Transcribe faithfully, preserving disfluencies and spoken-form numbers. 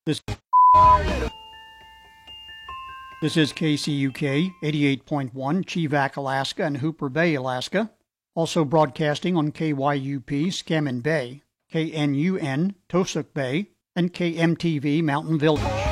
This, this is K C U K eighty-eight point one, Chevak, Alaska, and Hooper Bay, Alaska. Also broadcasting on K Y U P, Scammon Bay, K N U N, Tosuk Bay, and K M T V, Mountain Village.